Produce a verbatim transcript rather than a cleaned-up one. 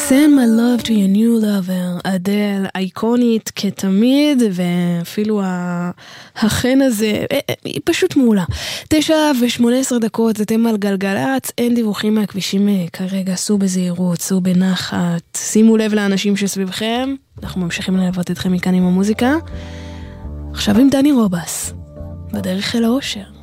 Send my love to your new lover, אדל, אייקונית כתמיד, ואפילו החן הזה, היא פשוט מעולה. תשע ושמונה עשרה דקות, אתם על גלגלץ, אין דיווחים מהכבישים כרגע, סעו בזהירות, סעו בנחת, שימו לב לאנשים שסביבכם, אנחנו ממשיכים ללוות אתכם מכאן עם המוזיקה. עכשיו עם דני רובס, בדרך אל האושר.